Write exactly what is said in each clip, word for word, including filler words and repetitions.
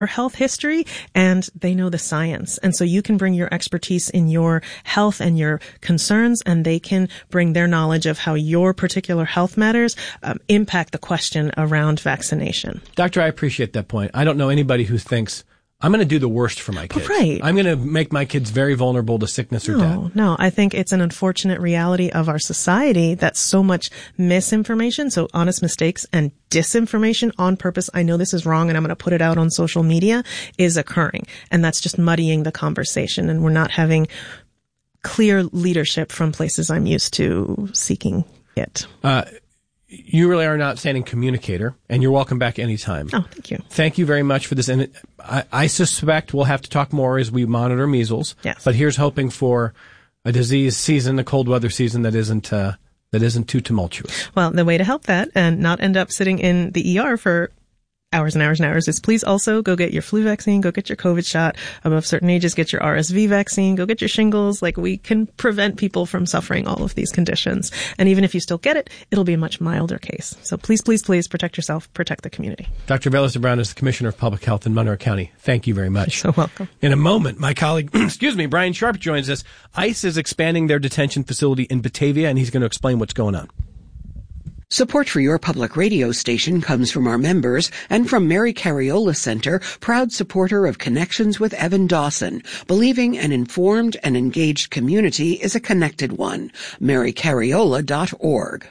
health history, and they know the science. And so you can bring your expertise in your health and your concerns, and they can bring their knowledge of how your particular health matters um, impact the question around vaccination. Doctor, I appreciate that point. I don't know anybody who thinks, I'm going to do the worst for my kids. Right. I'm going to make my kids very vulnerable to sickness or no, death. No, I think it's an unfortunate reality of our society that so much misinformation, so honest mistakes and disinformation on purpose, I know this is wrong and I'm going to put it out on social media, is occurring. And that's just muddying the conversation, and we're not having clear leadership from places I'm used to seeking it. Uh, You really are an outstanding communicator, and you're welcome back anytime. Oh, thank you. Thank you very much for this. And it, I, I suspect we'll have to talk more as we monitor measles. Yes. But here's hoping for a disease season, a cold weather season that isn't uh, that isn't too tumultuous. Well, the way to help that and not end up sitting in the E R for hours and hours and hours is please also go get your flu vaccine, go get your COVID shot. Above certain ages, get your R S V vaccine, go get your shingles. Like, we can prevent people from suffering all of these conditions. And even if you still get it, it'll be a much milder case. So please, please, please protect yourself, protect the community. Doctor Velez de Brown is the Commissioner of Public Health in Monroe County. Thank you very much. You're so welcome. In a moment, my colleague, excuse me, Brian Sharp joins us. ICE is expanding their detention facility in Batavia, and he's going to explain what's going on. Support for your public radio station comes from our members and from Mary Cariola Center, proud supporter of Connections with Evan Dawson, believing an informed and engaged community is a connected one. mary cariola dot org.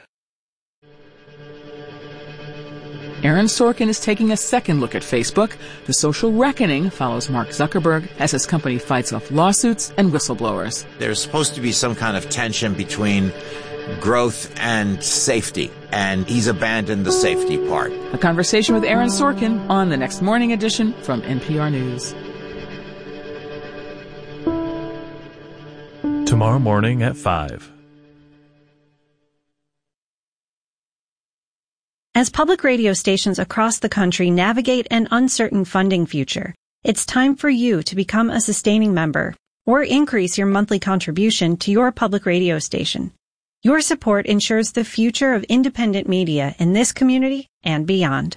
Aaron Sorkin is taking a second look at Facebook. The social reckoning follows Mark Zuckerberg as his company fights off lawsuits and whistleblowers. There's supposed to be some kind of tension between growth and safety, and he's abandoned the safety part. A conversation with Aaron Sorkin on the Next Morning edition from N P R News. Tomorrow morning at five. As public radio stations across the country navigate an uncertain funding future, it's time for you to become a sustaining member or increase your monthly contribution to your public radio station. Your support ensures the future of independent media in this community and beyond.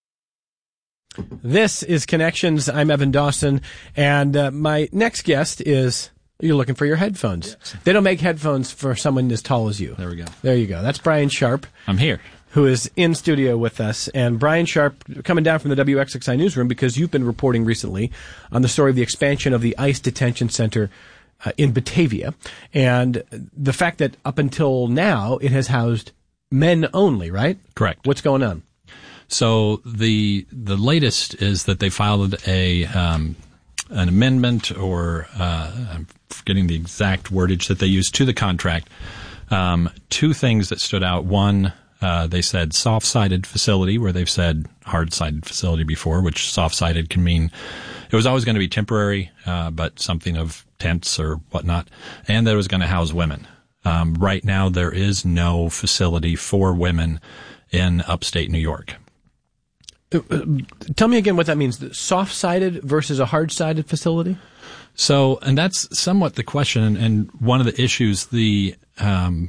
This is Connections. I'm Evan Dawson, and uh, my next guest is, you're looking for your headphones. Yes. They don't make headphones for someone as tall as you. There we go. There you go. That's Brian Sharp. I'm here. Who is in studio with us. And Brian Sharp, coming down from the W X X I newsroom, because you've been reporting recently on the story of the expansion of the ICE detention center uh, in Batavia, and the fact that up until now it has housed men only, right? Correct. What's going on? So the the latest is that they filed a um, an amendment, or uh, I'm forgetting the exact wordage that they used, to the contract. Um, two things that stood out. One, Uh, they said soft-sided facility, where they've said hard-sided facility before, which soft-sided can mean it was always going to be temporary, uh, but something of tents or whatnot, and that it was going to house women. Um, right now, there is no facility for women in upstate New York. Uh, uh, tell me again what that means. Soft-sided versus a hard-sided facility? So, and that's somewhat the question, and one of the issues, the um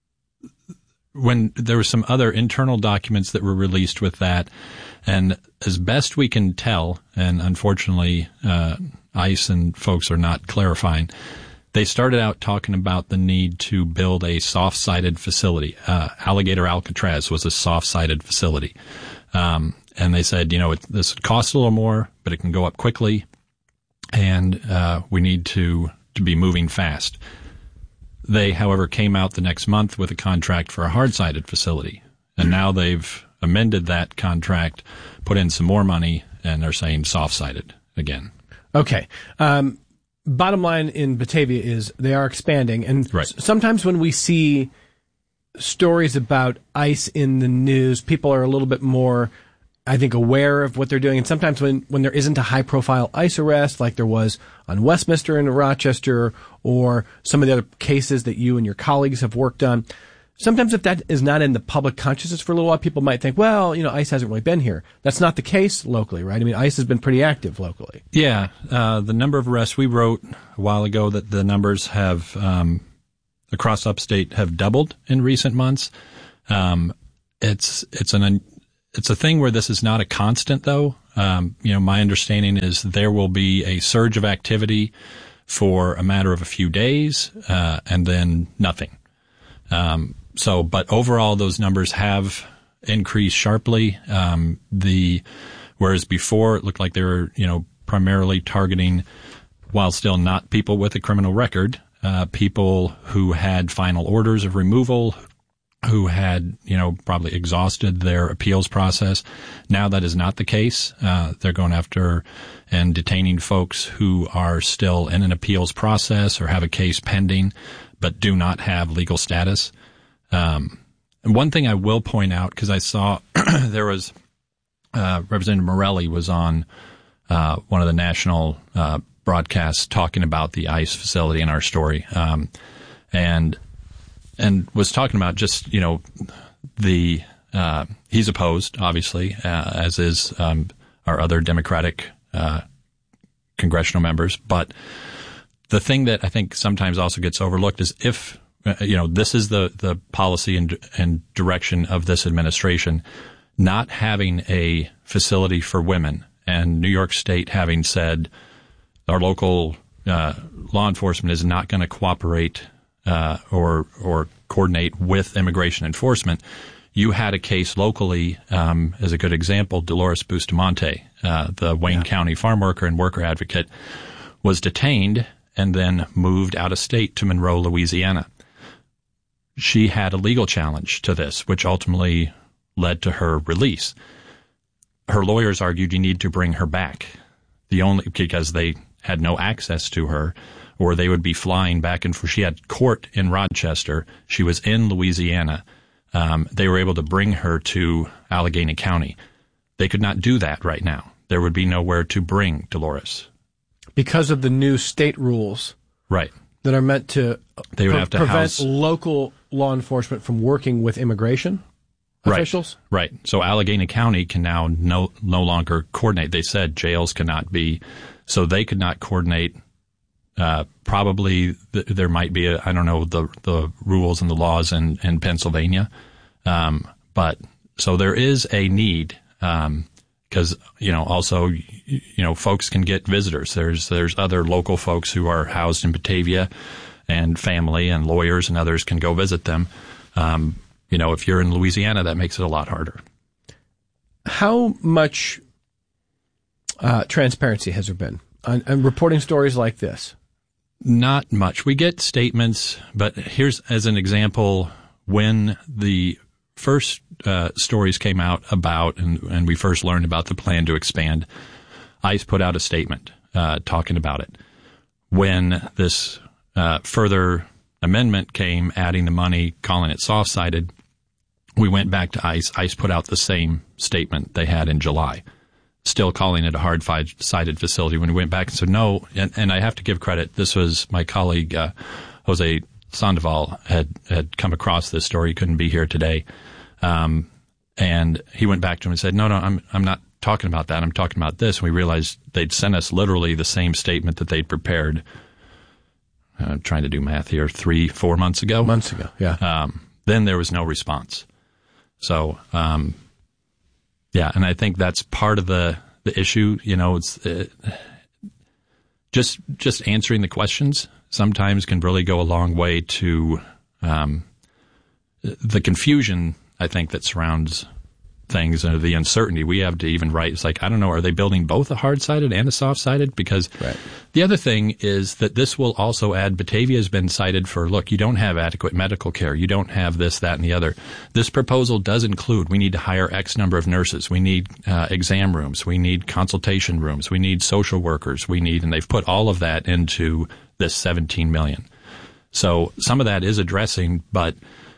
when there were some other internal documents that were released with that, and as best we can tell, and unfortunately uh, ICE and folks are not clarifying, they started out talking about the need to build a soft-sided facility. Uh, Alligator Alcatraz was a soft-sided facility. Um, and they said, you know, it, this would cost a little more, but it can go up quickly, and uh, we need to, to be moving fast. They, however, came out the next month with a contract for a hard-sided facility. And now they've amended that contract, put in some more money, and they're saying soft-sided again. Okay. Um, bottom line in Batavia is they are expanding. And right. s- sometimes when we see stories about ICE in the news, people are a little bit more, I think, aware of what they're doing. And sometimes when, when there isn't a high-profile ICE arrest, like there was on Westminster and Rochester, or some of the other cases that you and your colleagues have worked on, sometimes if that is not in the public consciousness for a little while, people might think, well, you know, ICE hasn't really been here. That's not the case locally, right? I mean, ICE has been pretty active locally. Yeah. Uh, the number of arrests, we wrote a while ago that the numbers have, um, across upstate have doubled in recent months. Um, it's, it's an, it's a thing where this is not a constant, though. Um, you know, my understanding is there will be a surge of activity for a matter of a few days, uh, and then nothing. Um, so, but overall, those numbers have increased sharply. Um, the, whereas before it looked like they were, you know, primarily targeting, while still not people with a criminal record, uh, people who had final orders of removal, who had, you know, probably exhausted their appeals process. Now that is not the case. Uh, they're going after and detaining folks who are still in an appeals process or have a case pending, but do not have legal status. Um, and one thing I will point out, because I saw there was uh, Representative Morelli was on uh, one of the national uh, broadcasts talking about the ICE facility in our story, um, and and was talking about just, you know, the uh, he's opposed, obviously, uh, as is um, our other Democratic uh, congressional members. But the thing that I think sometimes also gets overlooked is if, uh, you know, this is the, the policy and, and direction of this administration, not having a facility for women, and New York State having said our local uh, law enforcement is not going to cooperate Uh, or or coordinate with immigration enforcement. You had a case locally, um, as a good example, Dolores Bustamante, uh, the Wayne yeah. County farm worker and worker advocate, was detained and then moved out of state to Monroe, Louisiana. She had a legal challenge to this, which ultimately led to her release. Her lawyers argued you need to bring her back, the only because they had no access to her, or they would be flying back and forth. She had court in Rochester. She was in Louisiana. Um, they were able to bring her to Allegheny County. They could not do that right now. There would be nowhere to bring Dolores. Because of the new state rules. Right. That are meant to, they would pre- have to prevent house local law enforcement from working with immigration right. officials? Right. So Allegheny County can now no, no longer coordinate. They said jails cannot be, so they could not coordinate. Uh, probably th- there might be a, I don't know the the rules and the laws in, in Pennsylvania. Um, but so there is a need, um, cause, you know, also, you know, folks can get visitors. There's, there's other local folks who are housed in Batavia, and family and lawyers and others can go visit them. Um, you know, if you're in Louisiana, that makes it a lot harder. How much, uh, transparency has there been on, on reporting stories like this? Not much. We get statements, but here's as an example, when the first uh, stories came out about, and, and we first learned about the plan to expand, ICE put out a statement uh, talking about it. When this uh, further amendment came, adding the money, calling it soft-sided, we went back to ICE. ICE put out the same statement they had in July, still calling it a hard-sided facility. When we went back and said no, and, and I have to give credit, this was my colleague uh, Jose Sandoval had, had come across this story. He couldn't be here today. Um, and he went back to him and said, no, no, I'm I'm not talking about that. I'm talking about this. And we realized they'd sent us literally the same statement that they'd prepared, uh, trying to do math here, three, four months ago. Months ago, yeah. Um, then there was no response. So, um, yeah, and I think that's part of the, the issue. You know, it's uh, just just answering the questions sometimes can really go a long way to um, the confusion, I think, that surrounds things, and the uncertainty we have to even write. It's like, I don't know, are they building both a hard-sided and a soft-sided? Because right. The other thing is that this will also add, Batavia has been cited for, look, you don't have adequate medical care. You don't have this, that, and the other. This proposal does include, we need to hire X number of nurses. We need uh, exam rooms. We need consultation rooms. We need social workers. We need, and they've put all of that into this seventeen million. So some of that is addressing, but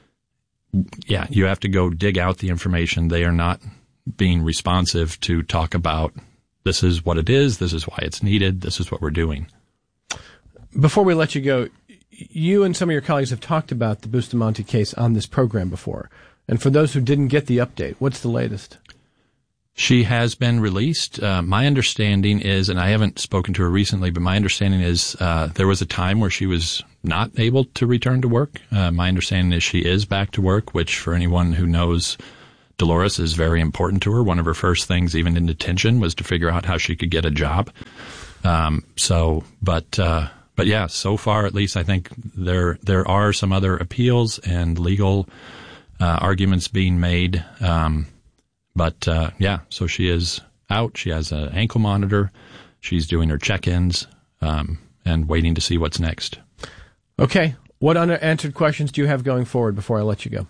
yeah, you have to go dig out the information. They are not being responsive to talk about, this is what it is, this is why it's needed, this is what we're doing. Before we let you go, you and some of your colleagues have talked about the Bustamante case on this program before. And for those who didn't get the update, what's the latest? She has been released. Uh, my understanding is, and I haven't spoken to her recently, but my understanding is uh, there was a time where she was not able to return to work. Uh, my understanding is she is back to work, which for anyone who knows Dolores is very important to her. One of her first things, even in detention, was to figure out how she could get a job. Um, so, but, uh, but yeah, so far, at least, I think there, there are some other appeals and legal, uh, arguments being made. Um, but, uh, yeah, so she is out. She has an ankle monitor. She's doing her check-ins, um, and waiting to see what's next. Okay. What unanswered questions do you have going forward before I let you go?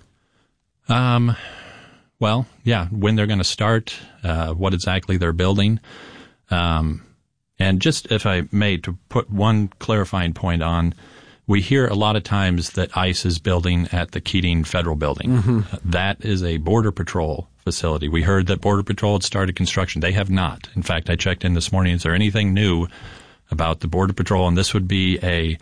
Um, well, yeah, when they're going to start, uh, what exactly they're building. Um, and just, if I may, to put one clarifying point on, we hear a lot of times that ICE is building at the Keating Federal Building. Mm-hmm. Uh, that is a Border Patrol facility. We heard that Border Patrol had started construction. They have not. In fact, I checked in this morning. Is there anything new about the Border Patrol? And this would be a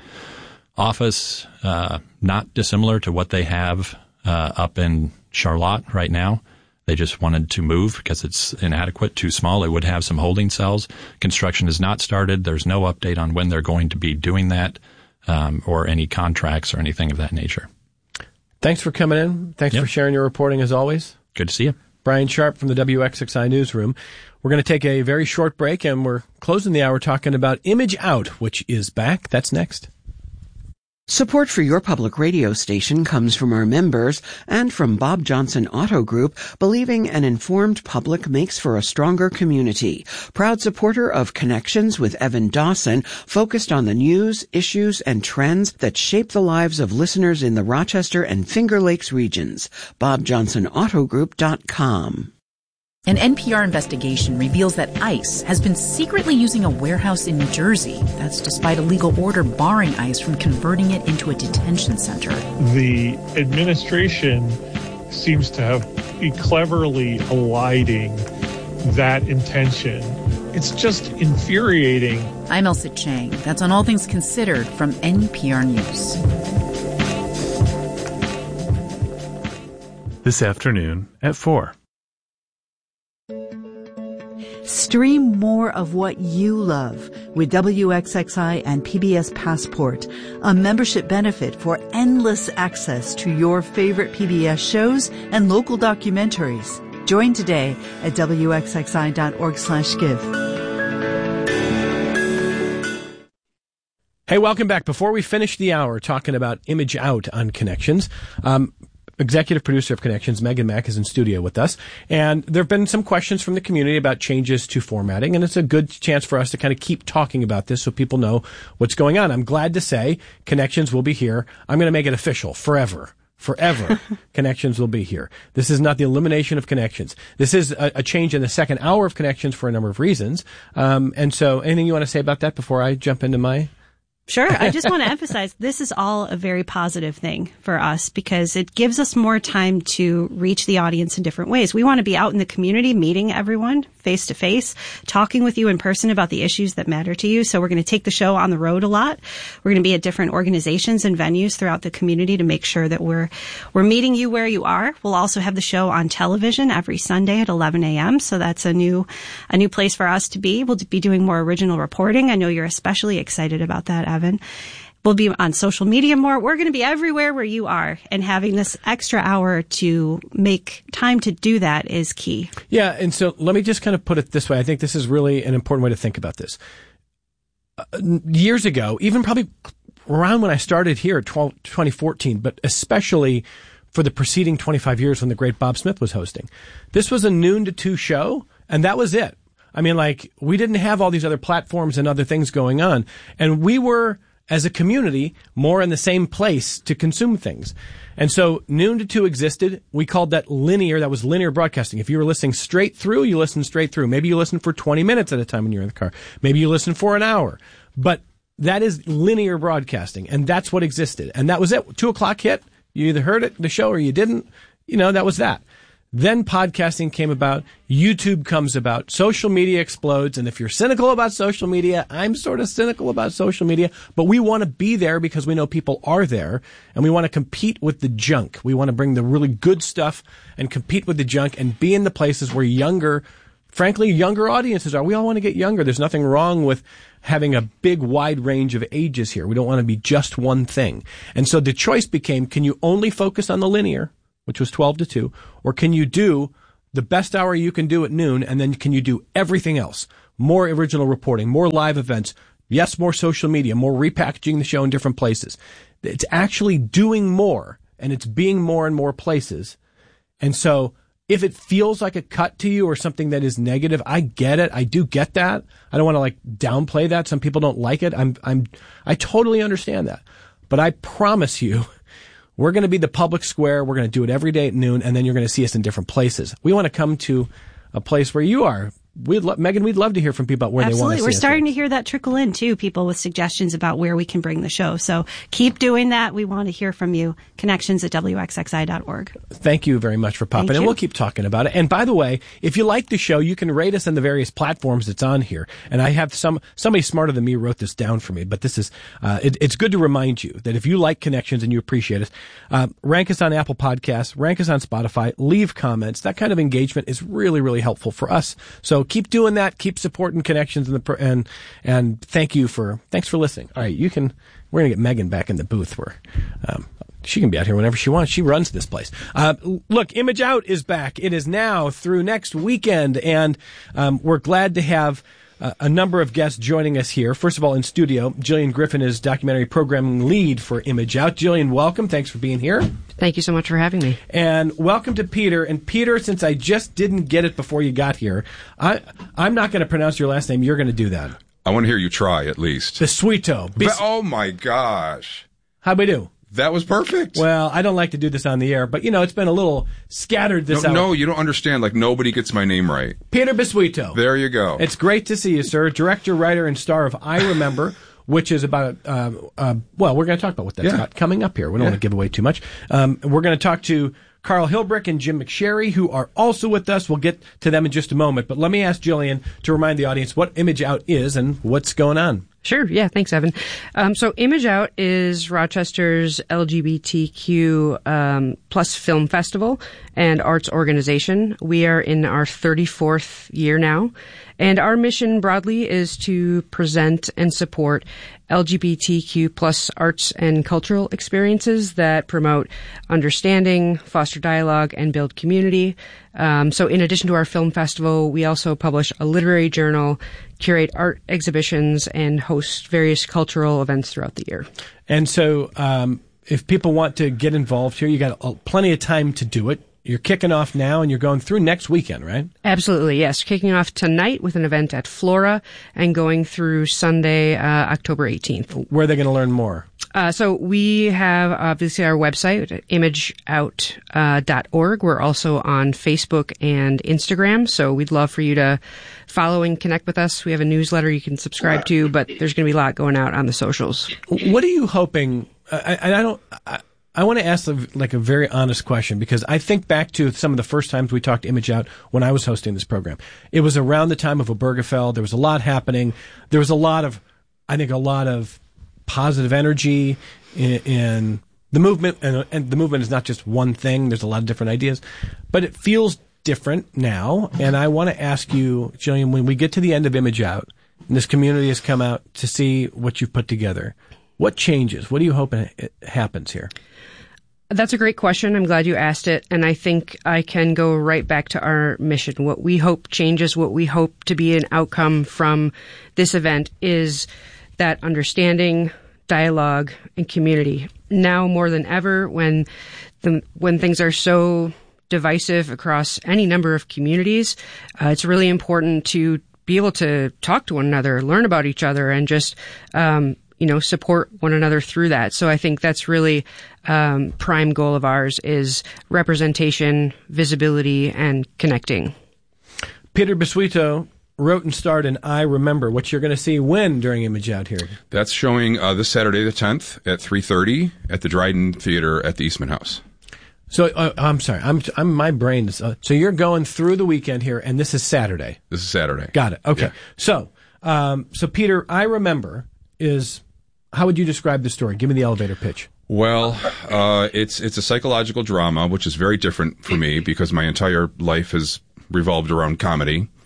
office uh, not dissimilar to what they have uh, up in Charlotte right now. They just wanted to move because it's inadequate, too small. It would have some holding cells. Construction has not started. There's no update on when they're going to be doing that, um, or any contracts or anything of that nature. Thanks for coming in. Thanks yep. for sharing your reporting as always. Good to see you. Brian Sharp from the W X X I Newsroom. We're going to take a very short break, and we're closing the hour talking about Image Out, which is back. That's next. Support for your public radio station comes from our members and from Bob Johnson Auto Group, believing an informed public makes for a stronger community. Proud supporter of Connections with Evan Dawson, focused on the news, issues, and trends that shape the lives of listeners in the Rochester and Finger Lakes regions. bob johnson auto group dot com. An N P R investigation reveals that ICE has been secretly using a warehouse in New Jersey. That's despite a legal order barring ICE from converting it into a detention center. The administration seems to have be cleverly eliding that intention. It's just infuriating. I'm Elsa Chang. That's on All Things Considered from N P R News. This afternoon at four. Stream more of what you love with W X X I and P B S Passport, a membership benefit for endless access to your favorite P B S shows and local documentaries. Join today at W X X I dot org slash give. Hey, welcome back. Before we finish the hour talking about Image Out on Connections, um, executive producer of Connections, Megan Mack, is in studio with us. And there have been some questions from the community about changes to formatting, and it's a good chance for us to kind of keep talking about this so people know what's going on. I'm glad to say Connections will be here. I'm going to make it official forever. Forever. Connections will be here. This is not the elimination of Connections. This is a, a change in the second hour of Connections for a number of reasons. Um, and so anything you want to say about that before I jump into my... Sure. I just want to emphasize this is all a very positive thing for us because it gives us more time to reach the audience in different ways. We want to be out in the community, meeting everyone face to face, talking with you in person about the issues that matter to you. So we're going to take the show on the road a lot. We're going to be at different organizations and venues throughout the community to make sure that we're we're meeting you where you are. We'll also have the show on television every Sunday at eleven a.m. So that's a new a new place for us to be. We'll be doing more original reporting. I know you're especially excited about that, Evan. We'll be on social media more. We're going to be everywhere where you are, and having this extra hour to make time to do that is key. Yeah, and so let me just kind of put it this way. I think this is really an important way to think about this. Uh, years ago, even probably around when I started here, twenty fourteen, but especially for the preceding twenty-five years when the great Bob Smith was hosting, this was a noon to two show, and that was it. I mean, like, we didn't have all these other platforms and other things going on, and we were, as a community, more in the same place to consume things. And so noon to two existed. We called that linear. That was linear broadcasting. If you were listening straight through, you listened straight through. Maybe you listened for twenty minutes at a time when you're in the car. Maybe you listened for an hour. But that is linear broadcasting, and that's what existed. And that was it. Two o'clock hit. You either heard it, the show, or you didn't. You know, that was that. Then podcasting came about, YouTube comes about, social media explodes, and if you're cynical about social media, I'm sort of cynical about social media, but we want to be there because we know people are there, and we want to compete with the junk. We want to bring the really good stuff and compete with the junk and be in the places where younger, frankly, younger audiences are. We all want to get younger. There's nothing wrong with having a big, wide range of ages here. We don't want to be just one thing. And so the choice became, can you only focus on the linear? which was twelve to two, or can you do the best hour you can do at noon, and then can you do everything else? More original reporting, more live events, yes, more social media, more repackaging the show in different places. It's actually doing more, and it's being more and more places. And so if it feels like a cut to you or something that is negative, I get it. I do get that. I don't want to like downplay that. Some people don't like it. I'm, I'm, I totally understand that. But I promise you, we're going to be the public square. We're going to do it every day at noon, and then you're going to see us in different places. We want to come to a place where you are. We'd lo- Megan, we'd love to hear from people about where Absolutely. they want to see We're us. starting to hear that trickle in, too, people with suggestions about where we can bring the show. So keep doing that. We want to hear from you. Connections at W X X I dot org. Thank you very much for popping in. We'll keep talking about it. And by the way, if you like the show, you can rate us on the various platforms that's on here. And I have some, somebody smarter than me wrote this down for me, but this is, uh, it, it's good to remind you that if you like Connections and you appreciate us, uh, rank us on Apple Podcasts, rank us on Spotify, leave comments. That kind of engagement is really, really helpful for us. So keep doing that. Keep supporting Connections and the, and, and thank you for, thanks for listening. All right. You can, we're going to get Megan back in the booth where, um, she can be out here whenever she wants. She runs this place. Uh, look, Image Out is back. It is now through next weekend, and um, we're glad to have uh, a number of guests joining us here. First of all, in studio, Jillian Griffin is documentary programming lead for Image Out. Jillian, welcome. Thanks for being here. Thank you so much for having me. And welcome to Peter. And Peter, since I just didn't get it before you got here, I, I'm not going to pronounce your last name. You're going to do that. I want to hear you try, at least. Bisuito. Bis- oh, my gosh. How'd we do? That was perfect. Well, I don't like to do this on the air, but, you know, it's been a little scattered this no, hour. No, you don't understand. Like, nobody gets my name right. Peter Bisuito. There you go. It's great to see you, sir. Director, writer, and star of I Remember, which is about, uh, uh, well, we're going to talk about what that's yeah. about coming up here. We don't yeah. want to give away too much. Um, we're going to talk to Carl Hilbrick and Jim McSherry, who are also with us. We'll get to them in just a moment. But let me ask Jillian to remind the audience what Image Out is and what's going on. Sure. Yeah. Thanks, Evan. Um, so Image Out is Rochester's L G B T Q um, plus film festival and arts organization. We are in our thirty-fourth year now. And our mission broadly is to present and support L G B T Q plus arts and cultural experiences that promote understanding, foster dialogue, and build community. Um, so in addition to our film festival, we also publish a literary journal, curate art exhibitions, and host various cultural events throughout the year. And so um, if people want to get involved here, you got uh, plenty of time to do it. You're kicking off now, and you're going through next weekend, right? Absolutely, yes. Kicking off tonight with an event at Flora and going through Sunday, uh, October eighteenth. Where are they going to learn more? Uh, so we have obviously our website, image out dot org. We're also on Facebook and Instagram, so we'd love for you to follow and connect with us. We have a newsletter you can subscribe to, but there's going to be a lot going out on the socials. What are you hoping? I, I don't... I, I want to ask a, like a very honest question, because I think back to some of the first times we talked Image Out when I was hosting this program. It was around the time of Obergefell. There was a lot happening. There was a lot of, I think, a lot of positive energy in, in the movement. And, and the movement is not just one thing. There's a lot of different ideas. But it feels different now. And I want to ask you, Jillian, when we get to the end of Image Out, and this community has come out to see what you've put together, what changes? What do you hope it happens here? That's a great question. I'm glad you asked it. And I think I can go right back to our mission. What we hope changes, what we hope to be an outcome from this event is that understanding, dialogue, and community. Now more than ever, when the, when things are so divisive across any number of communities, uh, it's really important to be able to talk to one another, learn about each other, and just um you know, support one another through that. So I think that's really um, prime goal of ours is representation, visibility, and connecting. Peter Bisuito wrote and starred in I Remember, which you're going to see when during Image Out here? That's showing uh, this Saturday the tenth at three thirty at the Dryden Theater at the Eastman House. So uh, I'm sorry, I'm, I'm my brain is uh, so you're going through the weekend here, and this is Saturday. This is Saturday. Got it. Okay. Yeah. So, um, so Peter, I Remember is. How would you describe the story? Give me the elevator pitch. Well, uh, it's it's a psychological drama, which is very different for me because my entire life has revolved around comedy.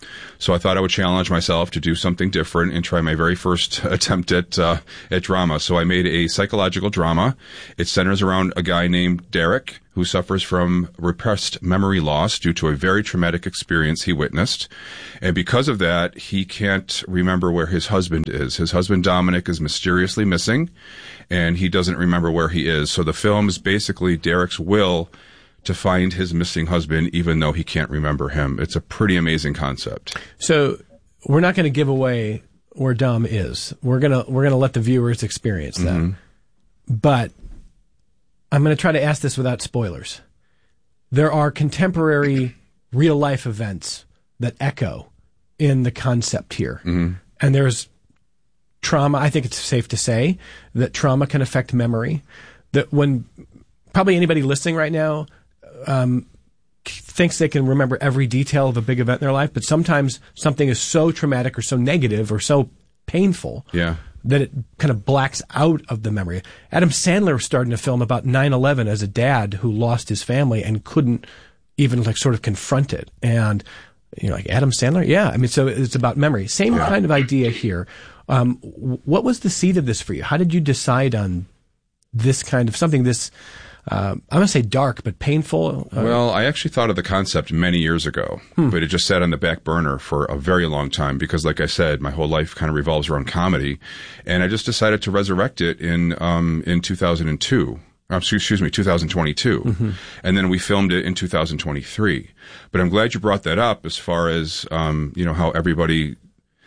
So I thought I would challenge myself to do something different and try my very first attempt at uh, at drama. So I made a psychological drama. It centers around a guy named Derek who suffers from repressed memory loss due to a very traumatic experience he witnessed. And because of that, he can't remember where his husband is. His husband, Dominic, is mysteriously missing, and he doesn't remember where he is. So the film is basically Derek's will to find his missing husband, even though he can't remember him. It's a pretty amazing concept. So we're not going to give away where Dom is. We're gonna we're gonna let the viewers experience that. Mm-hmm. But I'm going to try to ask this without spoilers. There are contemporary real life events that echo in the concept here, mm-hmm. and there's trauma. I think it's safe to say that trauma can affect memory. That when probably anybody listening right now um, thinks they can remember every detail of a big event in their life, but sometimes something is so traumatic or so negative or so painful yeah. that it kind of blacks out of the memory. Adam Sandler was starting to film about nine eleven as a dad who lost his family and couldn't even like sort of confront it. And you're like, Adam Sandler? Yeah. I mean, so it's about memory. Same yeah. kind of idea here. Um, what was the seed of this for you? How did you decide on this kind of something, this, uh, I'm going to say dark, but painful? Uh, well, I actually thought of the concept many years ago, hmm. but it just sat on the back burner for a very long time because, like I said, my whole life kind of revolves around comedy. And I just decided to resurrect it in, um, in two thousand two. Um, excuse me, two thousand twenty-two. Mm-hmm. And then we filmed it in two thousand twenty-three. But I'm glad you brought that up as far as, um, you know, how everybody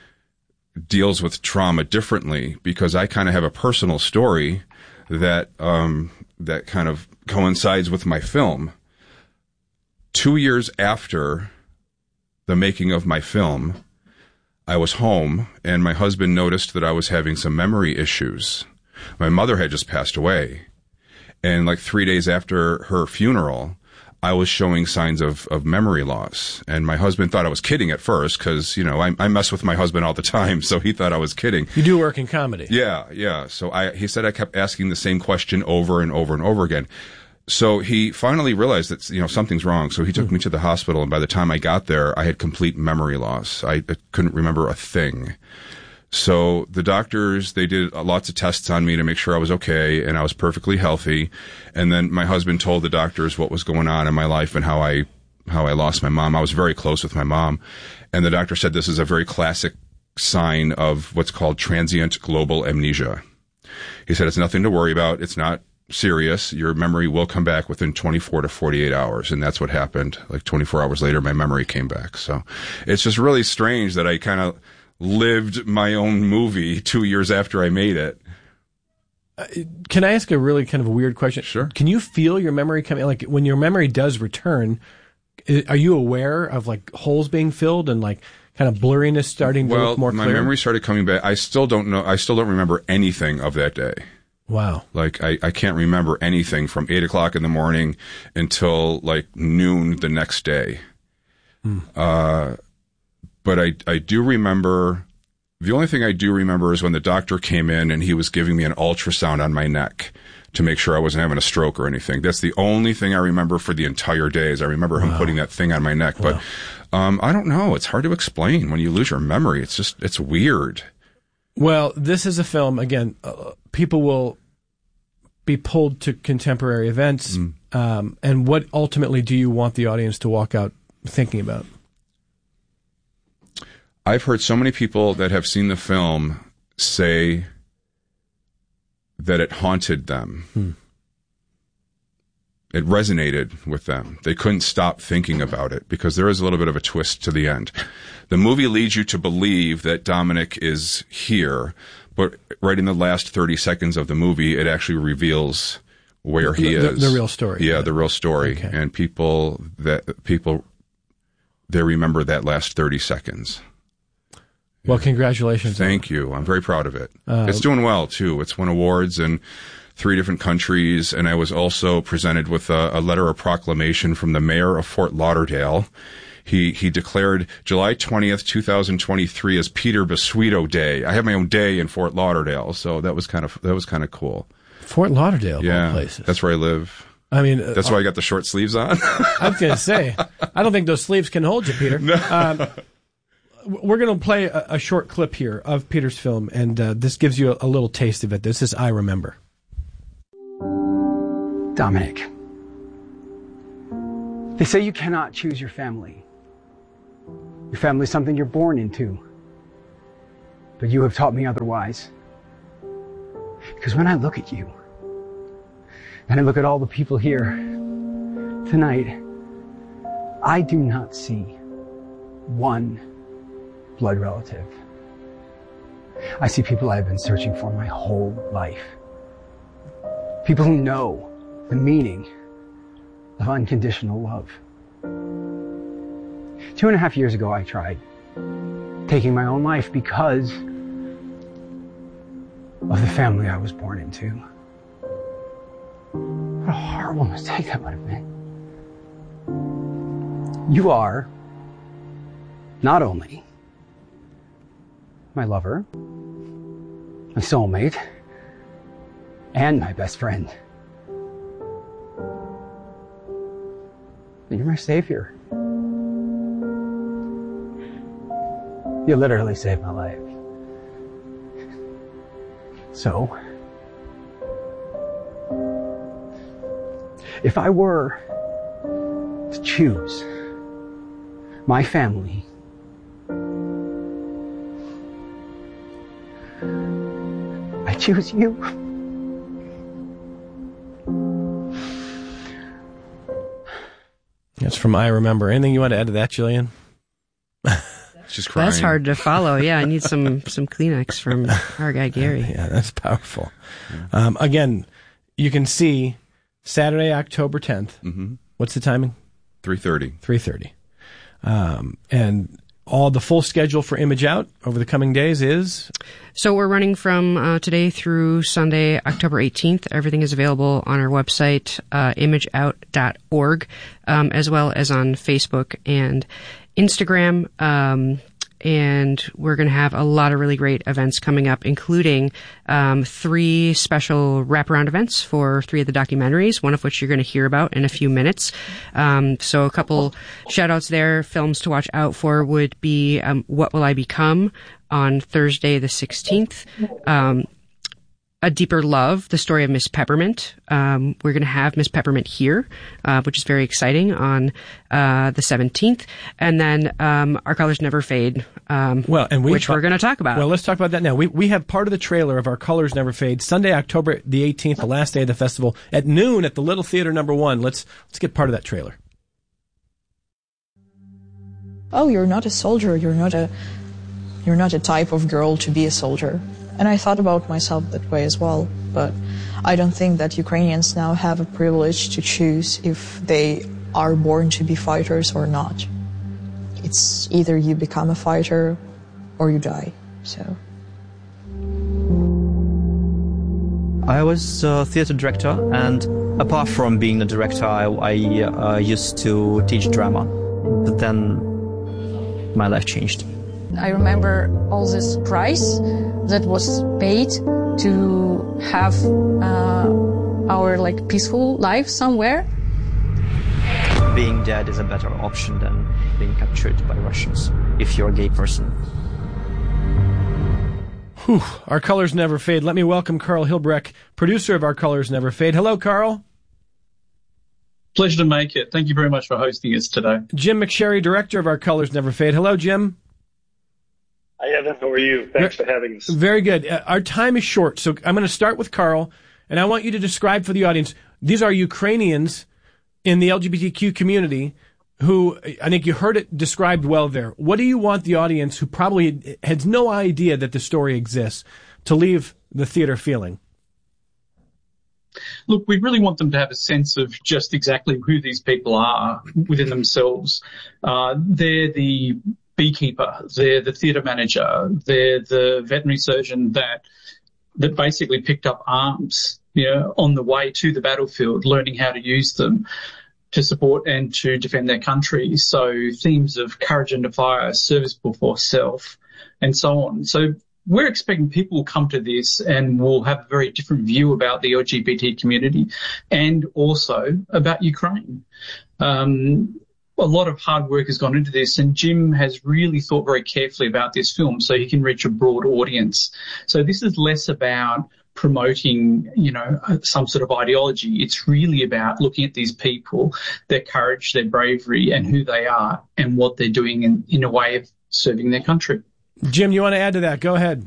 deals with trauma differently, because I kind of have a personal story that um, that kind of coincides with my film. Two years after the making of my film, I was home, and my husband noticed that I was having some memory issues. My mother had just passed away, and like three days after her funeral, I was showing signs of, of memory loss. And my husband thought I was kidding at first because, you know, I, I mess with my husband all the time, so he thought I was kidding. You do work in comedy. Yeah, yeah. So I, he said I kept asking the same question over and over and over again. So he finally realized that, you know, something's wrong. So he took mm. me to the hospital, and by the time I got there, I had complete memory loss. I, I couldn't remember a thing. So the doctors, they did lots of tests on me to make sure I was okay and I was perfectly healthy. And then my husband told the doctors what was going on in my life and how I, how I lost my mom. I was very close with my mom. And the doctor said this is a very classic sign of what's called transient global amnesia. He said it's nothing to worry about. It's not serious. Your memory will come back within twenty-four to forty-eight hours. And that's what happened. Like twenty-four hours later, my memory came back. So it's just really strange that I kind of lived my own movie two years after I made it. Uh, can I ask a really kind of a weird question? Sure. Can you feel your memory coming? Like when your memory does return, are you aware of like holes being filled and like kind of blurriness starting to well, look more clear? Well, my memory started coming back. I still don't know. I still don't remember anything of that day. Wow. Like I, I can't remember anything from eight o'clock in the morning until like noon the next day. Hmm. Uh, But I, I do remember, the only thing I do remember is when the doctor came in and he was giving me an ultrasound on my neck to make sure I wasn't having a stroke or anything. That's the only thing I remember for the entire day is I remember him wow. putting that thing on my neck. Wow. But um, I don't know. It's hard to explain when you lose your memory. It's just, it's weird. Well, this is a film, again, uh, people will be pulled to contemporary events. Mm. Um, and what ultimately do you want the audience to walk out thinking about? I've heard so many people that have seen the film say that it haunted them. Hmm. It resonated with them. They couldn't stop thinking about it because there is a little bit of a twist to the end. The movie leads you to believe that Dominic is here, but right in the last thirty seconds of the movie, it actually reveals where he the, is. The, the real story. Yeah, the real story. Okay. And people that people they remember that last thirty seconds. Well, congratulations. Thank you. I'm very proud of it. Uh, it's doing well, too. It's won awards in three different countries, and I was also presented with a, a letter of proclamation from the mayor of Fort Lauderdale. He he declared July twentieth, twenty twenty-three as Peter Basuito Day. I have my own day in Fort Lauderdale, so that was kind of that was kind of cool. Fort Lauderdale, yeah, of all places. That's where I live. I mean, that's uh, why I got the short sleeves on. I was going to say, I don't think those sleeves can hold you, Peter. No. Um, we're going to play a, a short clip here of Peter's film, and uh, this gives you a, a little taste of it. This is I Remember. Dominic, they say you cannot choose your family. Your family is something you're born into. But you have taught me otherwise. Because when I look at you, and I look at all the people here tonight, I do not see one blood relative. I see people I've been searching for my whole life. People who know the meaning of unconditional love. Two and a half years ago, I tried taking my own life because of the family I was born into. What a horrible mistake that would have been. You are not only my lover, my soulmate, and my best friend. You're my savior. You literally saved my life. So, if I were to choose my family, I choose you. That's from I Remember. Anything you want to add to that, Jillian? She's crying. That's hard to follow. Yeah, I need some some Kleenex from our guy Gary. Yeah, that's powerful. Um, again, you can see Saturday, October tenth. Mm-hmm. What's the timing? three thirty. three thirty. Um, and all the full schedule for Image Out over the coming days is? So we're running from uh, today through Sunday, October eighteenth. Everything is available on our website, uh, image out dot org, um, as well as on Facebook and Instagram. Um, and we're going to have a lot of really great events coming up, including um, three special wraparound events for three of the documentaries, one of which you're going to hear about in a few minutes. Um, so a couple shout outs there. Films to watch out for would be um, What Will I Become on Thursday the sixteenth. Um, A Deeper Love, the story of Miss Peppermint. Um, we're going to have Miss Peppermint here, uh, which is very exciting, on uh, the seventeenth. And then um, Our Colors Never Fade, um, well, and we, which we're going to talk about. Well, let's talk about that now. We we have part of the trailer of Our Colors Never Fade, Sunday, October the eighteenth, the last day of the festival, at noon at the Little Theater Number One. Let's let's get part of that trailer. Oh, you're not a soldier. You're not a you're not a type of girl to be a soldier. And I thought about myself that way as well, but I don't think that Ukrainians now have a privilege to choose if they are born to be fighters or not. It's either you become a fighter or you die, so. I was a theater director, and apart from being a director, I, I uh, used to teach drama. But then my life changed. I remember all this price that was paid to have uh, our like peaceful life somewhere. Being dead is a better option than being captured by Russians if you're a gay person. Whew. Our Colors Never Fade. Let me welcome Carl Hilbrecht, producer of Our Colors Never Fade. Hello, Carl. Pleasure to make it. Thank you very much for hosting us today. Jim McSherry, director of Our Colors Never Fade. Hello, Jim. Hi, Evan. How are you? Thanks for having us. Very good. Uh, our time is short, so I'm going to start with Carl, and I want you to describe for the audience, these are Ukrainians in the L G B T Q community who, I think you heard it described well there. What do you want the audience, who probably has no idea that the story exists, to leave the theater feeling? Look, we really want them to have a sense of just exactly who these people are within themselves. Uh, they're the beekeeper, they're the theatre manager, they're the veterinary surgeon that that basically picked up arms, you know, on the way to the battlefield, learning how to use them to support and to defend their country. So themes of courage under fire, service before self, and so on. So we're expecting people will come to this and will have a very different view about the L G B T community and also about Ukraine. Um, a lot of hard work has gone into this, and Jim has really thought very carefully about this film so he can reach a broad audience. So this is less about promoting, you know, some sort of ideology. It's really about looking at these people, their courage, their bravery, and who they are and what they're doing in, in a way of serving their country. Jim, you want to add to that? Go ahead.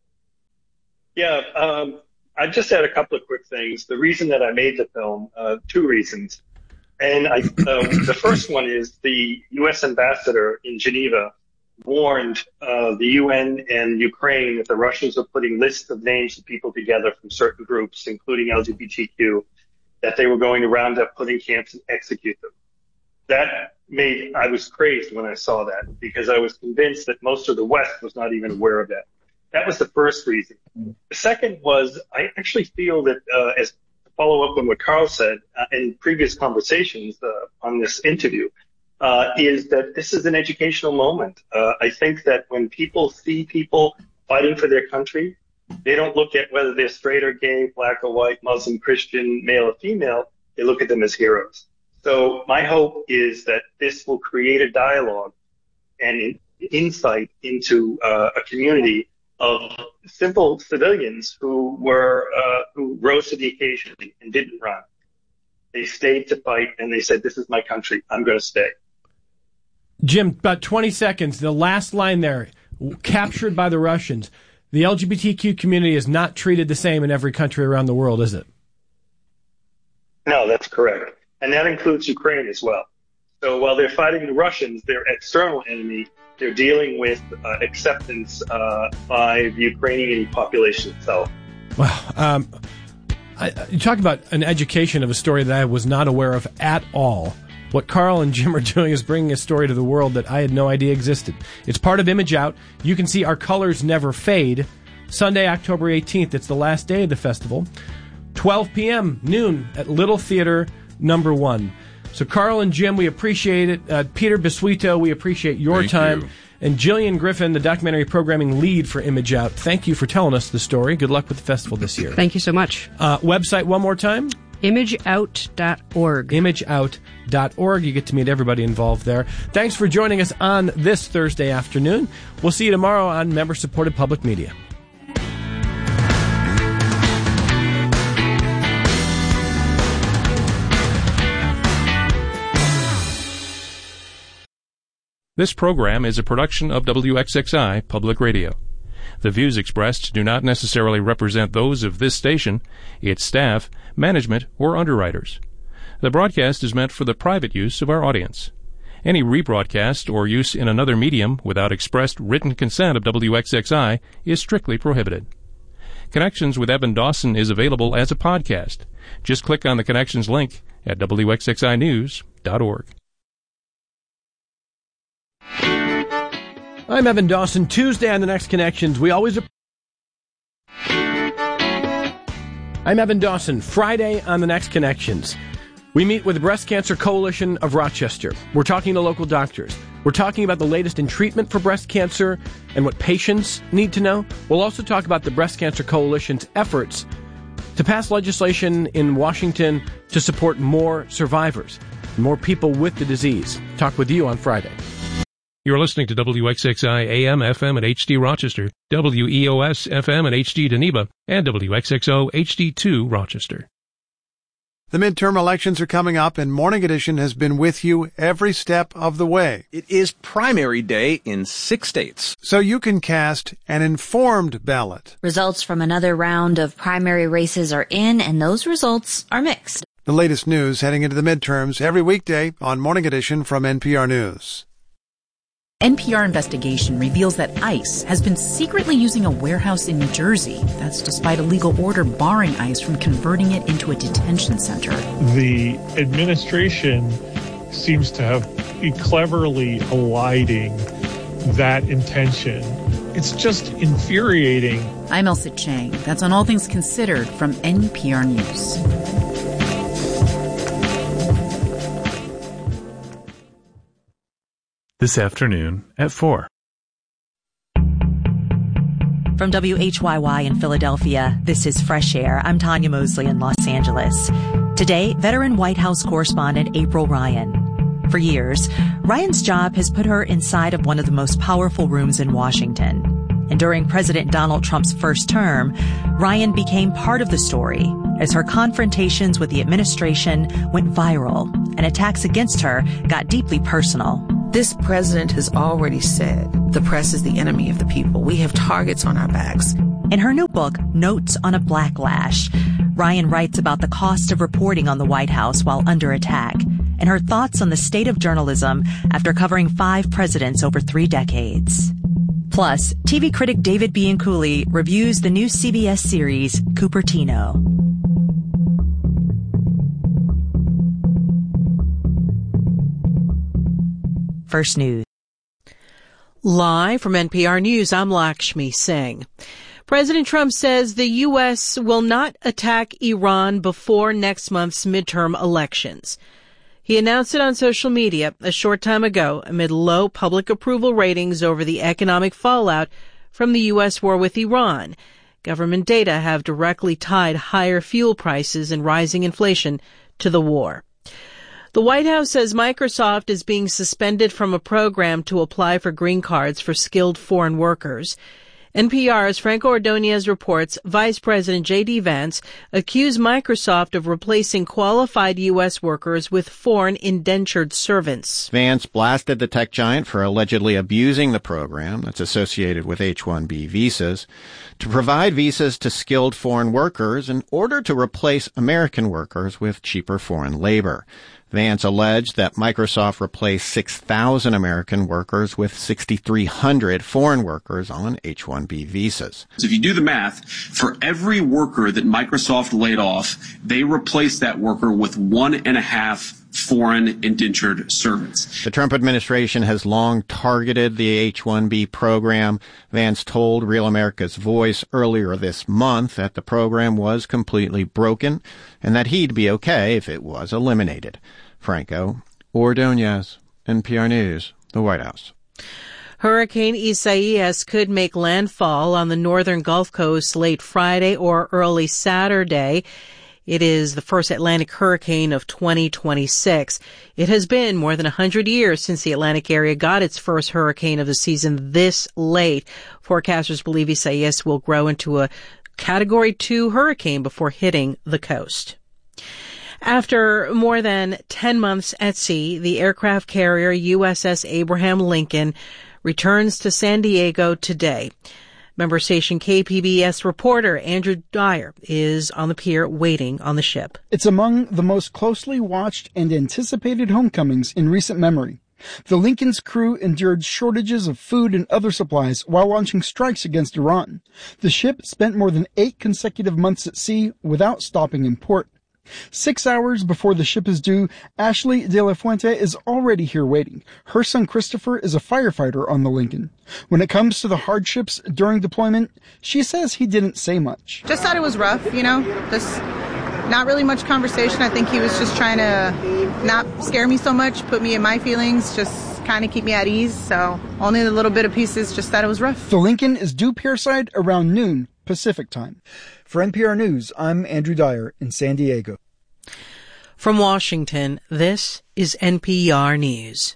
Yeah, um, I just had a couple of quick things. The reason that I made the film, uh, two reasons. And I, uh, the first one is the U S ambassador in Geneva warned uh, the U N and Ukraine that the Russians were putting lists of names of people together from certain groups, including L G B T Q, that they were going to round up, put in camps, and execute them. That made, I was crazed when I saw that, because I was convinced that most of the West was not even aware of that. That was the first reason. The second was, I actually feel that, uh, as to follow up on what Carl said uh, in previous conversations uh, on this interview, Uh, is that this is an educational moment. Uh, I think that when people see people fighting for their country, they don't look at whether they're straight or gay, black or white, Muslim, Christian, male or female. They look at them as heroes. So my hope is that this will create a dialogue and in, insight into uh, a community of simple civilians who were uh, who rose to the occasion and didn't run. They stayed to fight, and they said, "This is my country. I'm going to stay." Jim, about twenty seconds. The last line there, captured by the Russians. The L G B T Q community is not treated the same in every country around the world, is it? No, that's correct. And that includes Ukraine as well. So while they're fighting the Russians, their external enemy, they're dealing with uh, acceptance uh, by the Ukrainian population itself. Wow. Um, I, you talk about an education of a story that I was not aware of at all. What Carl and Jim are doing is bringing a story to the world that I had no idea existed. It's part of Image Out. You can see Our Colors Never Fade. Sunday, October eighteenth. It's the last day of the festival. twelve p.m., noon, at Little Theater Number One. So Carl and Jim, we appreciate it. Uh, Peter Bisuito, we appreciate your Thank time. you. And Jillian Griffin, the documentary programming lead for Image Out, thank you for telling us the story. Good luck with the festival this year. Thank you so much. Uh, website one more time? image out dot org. image out dot org. You get to meet everybody involved there. Thanks for joining us on this Thursday afternoon. We'll see you tomorrow on member-supported public media. This program is a production of W X X I Public Radio. The views expressed do not necessarily represent those of this station, its staff, management, or underwriters. The broadcast is meant for the private use of our audience. Any rebroadcast or use in another medium without expressed written consent of W X X I is strictly prohibited. Connections with Evan Dawson is available as a podcast. Just click on the Connections link at W X X I news dot org. I'm Evan Dawson. Tuesday on The Next Connections, we always... I'm Evan Dawson. Friday on The Next Connections, we meet with the Breast Cancer Coalition of Rochester. We're talking to local doctors. We're talking about the latest in treatment for breast cancer and what patients need to know. We'll also talk about the Breast Cancer Coalition's efforts to pass legislation in Washington to support more survivors, more people with the disease. Talk with you on Friday. You're listening to W X X I A M, F M, and H D Rochester, W E O S, F M, and H D Geneva, and W X X O, H D two Rochester. The midterm elections are coming up, and Morning Edition has been with you every step of the way. It is primary day in six states. So you can cast an informed ballot. Results from another round of primary races are in, and those results are mixed. The latest news heading into the midterms every weekday on Morning Edition from N P R News. N P R investigation reveals that ICE has been secretly using a warehouse in New Jersey. That's despite a legal order barring ICE from converting it into a detention center. The administration seems to have been cleverly eliding that intention. It's just infuriating. I'm Elsa Chang. That's on All Things Considered from N P R News. This afternoon at four. From W H Y Y in Philadelphia, this is Fresh Air. I'm Tanya Mosley in Los Angeles. Today, veteran White House correspondent April Ryan. For years, Ryan's job has put her inside of one of the most powerful rooms in Washington. And during President Donald Trump's first term, Ryan became part of the story as her confrontations with the administration went viral and attacks against her got deeply personal. This president has already said the press is the enemy of the people. We have targets on our backs. In her new book, Notes on a Blacklash, Ryan writes about the cost of reporting on the White House while under attack and her thoughts on the state of journalism after covering five presidents over three decades. Plus, T V critic David Bianculli reviews the new C B S series, Cupertino. First News. Live from N P R News, I'm Lakshmi Singh. President Trump says the U S will not attack Iran before next month's midterm elections. He announced it on social media a short time ago amid low public approval ratings over the economic fallout from the U S war with Iran. Government data have directly tied higher fuel prices and rising inflation to the war. The White House says Microsoft is being suspended from a program to apply for green cards for skilled foreign workers. N P R's Franco Ordonez reports Vice President J D. Vance accused Microsoft of replacing qualified U S workers with foreign indentured servants. Vance blasted the tech giant for allegedly abusing the program that's associated with H one B visas to provide visas to skilled foreign workers in order to replace American workers with cheaper foreign labor. Vance alleged that Microsoft replaced six thousand American workers with six thousand three hundred foreign workers on H one B visas. So if you do the math, for every worker that Microsoft laid off, they replaced that worker with one and a half foreign indentured servants. The Trump administration has long targeted the H one B program. Vance told Real America's Voice earlier this month that the program was completely broken and that he'd be okay if it was eliminated. Franco Ordonez, N P R News, the White House. Hurricane Isaias could make landfall on the northern Gulf Coast late Friday or early Saturday. It is the first Atlantic hurricane of twenty twenty-six. It has been more than one hundred years since the Atlantic area got its first hurricane of the season this late. Forecasters believe Isaias will grow into a Category two hurricane before hitting the coast. After more than ten months at sea, the aircraft carrier U S S Abraham Lincoln returns to San Diego today. Member station K P B S reporter Andrew Dyer is on the pier waiting on the ship. It's among the most closely watched and anticipated homecomings in recent memory. The Lincoln's crew endured shortages of food and other supplies while launching strikes against Iran. The ship spent more than eight consecutive months at sea without stopping in port. Six hours before the ship is due, Ashley De La Fuente is already here waiting. Her son Christopher is a firefighter on the Lincoln. When it comes to the hardships during deployment, she says he didn't say much. Just thought it was rough, you know, just not really much conversation. I think he was just trying to not scare me so much, put me in my feelings, just kind of keep me at ease. So only the little bit of pieces, just thought it was rough. The Lincoln is due pierside around noon Pacific time. For N P R News, I'm Andrew Dyer in San Diego. From Washington, this is N P R News.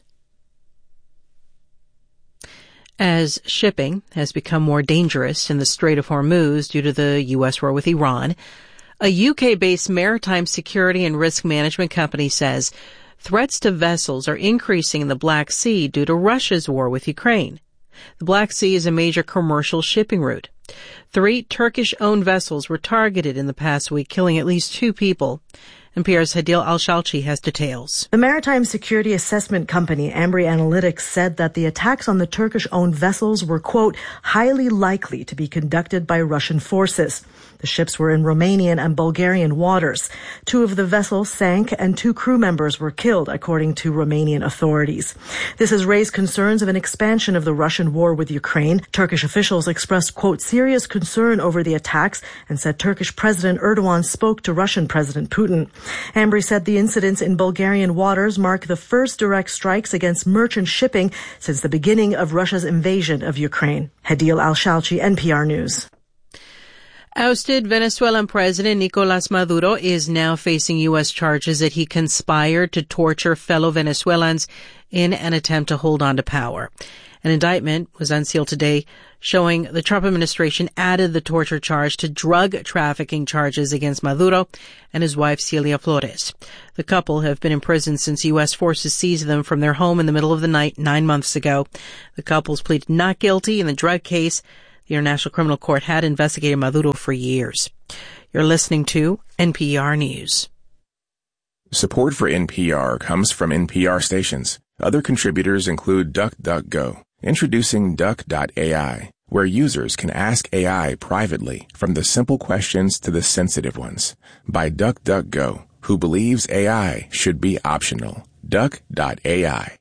As shipping has become more dangerous in the Strait of Hormuz due to the U S war with Iran, a U K-based maritime security and risk management company says threats to vessels are increasing in the Black Sea due to Russia's war with Ukraine. The Black Sea is a major commercial shipping route. Three Turkish-owned vessels were targeted in the past week, killing at least two people. N P R's Hadil Al-Shalchi has details. The maritime security assessment company Ambry Analytics said that the attacks on the Turkish-owned vessels were, quote, highly likely to be conducted by Russian forces. The ships were in Romanian and Bulgarian waters. Two of the vessels sank and two crew members were killed, according to Romanian authorities. This has raised concerns of an expansion of the Russian war with Ukraine. Turkish officials expressed, quote, serious concern over the attacks and said Turkish President Erdogan spoke to Russian President Putin. Ambry said the incidents in Bulgarian waters mark the first direct strikes against merchant shipping since the beginning of Russia's invasion of Ukraine. Hadil Al-Shalchi, N P R News. Ousted Venezuelan President Nicolas Maduro is now facing U S charges that he conspired to torture fellow Venezuelans in an attempt to hold on to power. An indictment was unsealed today showing the Trump administration added the torture charge to drug trafficking charges against Maduro and his wife Celia Flores. The couple have been in prison since U S forces seized them from their home in the middle of the night nine months ago. The couples pleaded not guilty in the drug case. The International Criminal Court had investigated Maduro for years. You're listening to N P R News. Support for N P R comes from N P R stations. Other contributors include DuckDuckGo. Introducing Duck dot A I, where users can ask A I privately from the simple questions to the sensitive ones. By DuckDuckGo, who believes A I should be optional. Duck dot A I.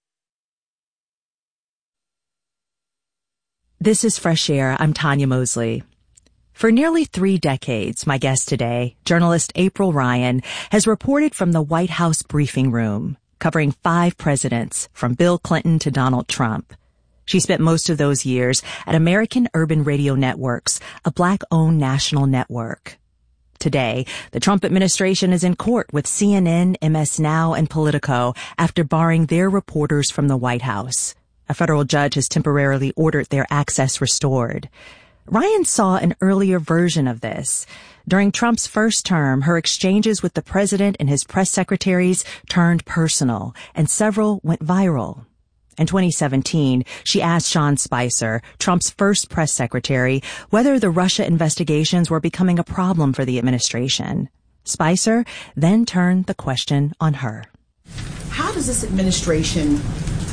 This is Fresh Air. I'm Tanya Mosley. For nearly three decades, my guest today, journalist April Ryan, has reported from the White House briefing room, covering five presidents, from Bill Clinton to Donald Trump. She spent most of those years at American Urban Radio Networks, a black-owned national network. Today, the Trump administration is in court with C N N, M S Now, and Politico after barring their reporters from the White House. A federal judge has temporarily ordered their access restored. Ryan saw an earlier version of this. During Trump's first term, her exchanges with the president and his press secretaries turned personal, and several went viral. In twenty seventeen, she asked Sean Spicer, Trump's first press secretary, whether the Russia investigations were becoming a problem for the administration. Spicer then turned the question on her. How does this administration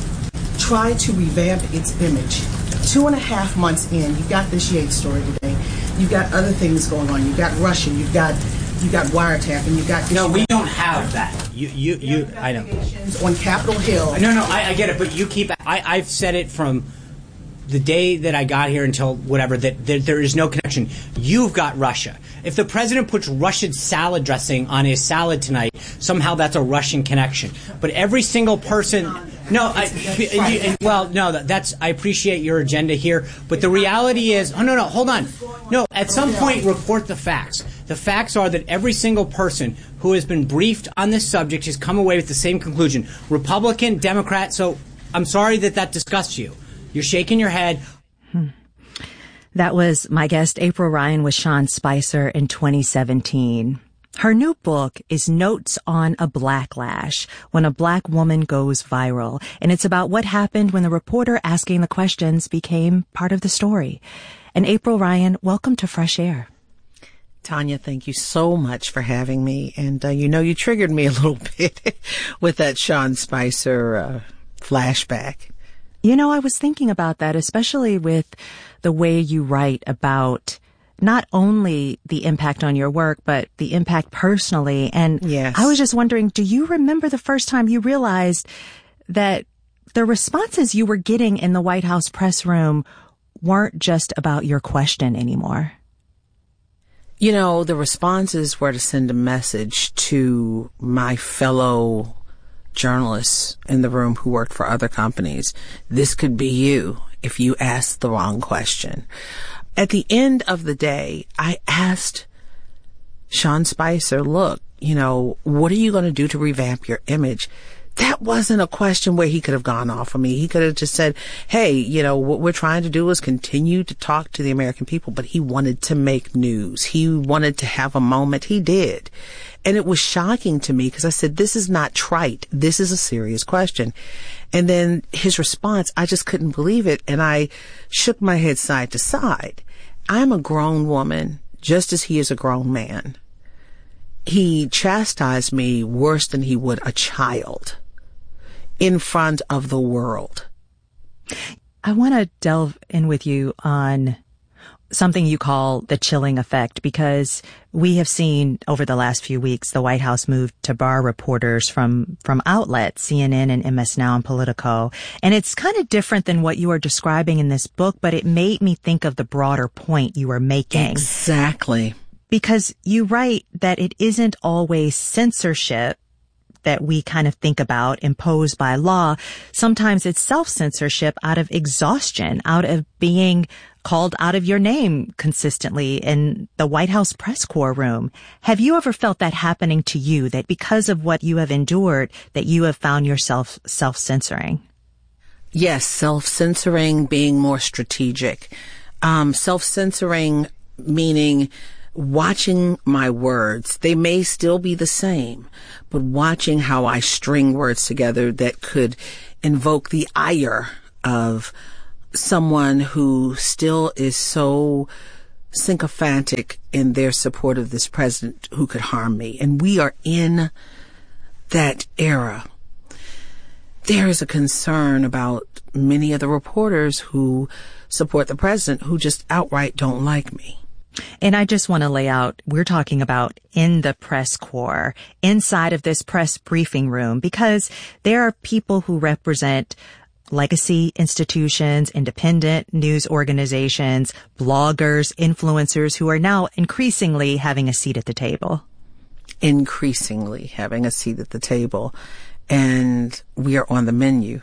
try to revamp its image? Two and a half months in, you've got this Yates story today. You've got other things going on. You've got Russia. You've got you got wiretap, and you've got. No, we don't have that. You, you, you. I know. On Capitol Hill. No, no, I, I get it, but you keep. I, I've said it from the day that I got here until whatever that, that there is no connection. You've got Russia. If the president puts Russian salad dressing on his salad tonight, somehow that's a Russian connection. But every single person. No, I, well, no, that's, I appreciate your agenda here, but the reality is, oh, no, no, hold on. No, at some point, report the facts. The facts are that every single person who has been briefed on this subject has come away with the same conclusion. Republican, Democrat, so I'm sorry that that disgusts you. You're shaking your head. Hmm. That was my guest, April Ryan, with Sean Spicer in twenty seventeen. Her new book is Notes on a Blacklash, When a Black Woman Goes Viral, and it's about what happened when the reporter asking the questions became part of the story. And April Ryan, welcome to Fresh Air. Tanya, thank you so much for having me. And uh, you know, you triggered me a little bit with that Sean Spicer uh, flashback. You know, I was thinking about that, especially with the way you write about not only the impact on your work, but the impact personally. And yes. I was just wondering, do you remember the first time you realized that the responses you were getting in the White House press room weren't just about your question anymore? You know, the responses were to send a message to my fellow journalists in the room who worked for other companies. This could be you if you asked the wrong question. At the end of the day, I asked Sean Spicer, look, you know, what are you going to do to revamp your image? That wasn't a question where he could have gone off on me. He could have just said, hey, you know, what we're trying to do is continue to talk to the American people. But he wanted to make news. He wanted to have a moment. He did. And it was shocking to me because I said, this is not trite. This is a serious question. And then his response, I just couldn't believe it. And I shook my head side to side. I'm a grown woman, just as he is a grown man. He chastised me worse than he would a child in front of the world. I want to delve in with you on something you call the chilling effect, because we have seen over the last few weeks the White House move to bar reporters from from outlets, C N N and M S Now and Politico. And it's kind of different than what you are describing in this book, but it made me think of the broader point you are making. Exactly. Because you write that it isn't always censorship that we kind of think about imposed by law, sometimes it's self-censorship out of exhaustion, out of being called out of your name consistently in the White House press corps room. Have you ever felt that happening to you, that because of what you have endured, that you have found yourself self-censoring? Yes, self-censoring, being more strategic. Um, self-censoring meaning watching my words. They may still be the same, but watching how I string words together that could invoke the ire of someone who still is so sycophantic in their support of this president who could harm me. And we are in that era. There is a concern about many of the reporters who support the president who just outright don't like me. And I just want to lay out, we're talking about in the press corps, inside of this press briefing room, because there are people who represent legacy institutions, independent news organizations, bloggers, influencers who are now increasingly having a seat at the table. Increasingly having a seat at the table. And we are on the menu.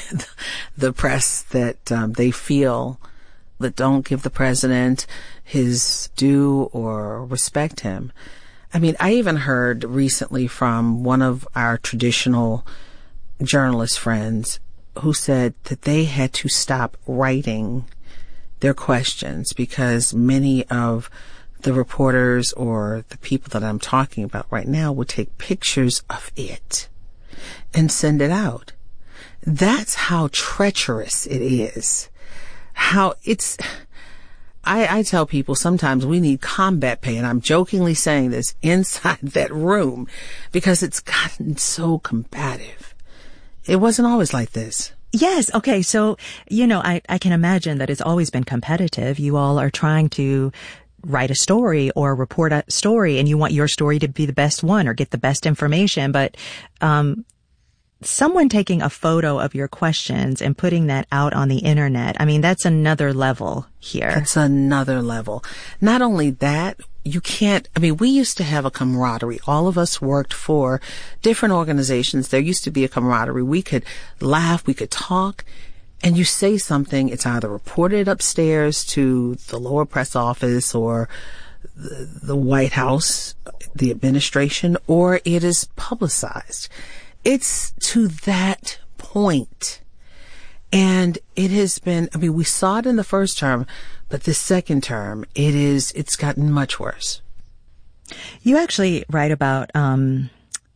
The press that um, they feel that don't give the president his due or respect him. I mean, I even heard recently from one of our traditional journalist friends who said that they had to stop writing their questions because many of the reporters or the people that I'm talking about right now would take pictures of it and send it out. That's how treacherous it is. How it's, I, I tell people sometimes we need combat pay, and I'm jokingly saying this, inside that room because it's gotten so combative. It wasn't always like this. Yes. Okay. So, you know, I, I can imagine that it's always been competitive. You all are trying to write a story or report a story, and you want your story to be the best one or get the best information. But, um, someone taking a photo of your questions and putting that out on the internet, I mean, that's another level here. It's another level. Not only that, you can't, I mean, we used to have a camaraderie. All of us worked for different organizations. There used to be a camaraderie. We could laugh, we could talk, and you say something, it's either reported upstairs to the lower press office or the, the White House, the administration, or it is publicized. It's to that point. And it has been, I mean, we saw it in the first term, but the second term, it is, it's gotten much worse. You actually write about, um,